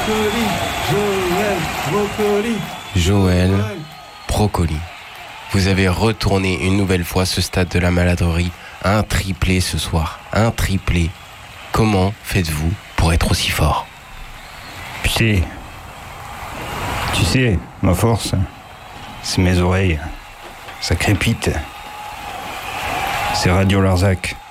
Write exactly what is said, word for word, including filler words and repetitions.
Joël, Brocoli. Joël, Brocoli. Vous avez retourné une nouvelle fois ce stade de la maladrerie. Un triplé ce soir. Un triplé. Comment faites-vous pour être aussi fort? Tu sais, tu sais, ma force, c'est mes oreilles. Ça crépite. C'est Radio Larzac.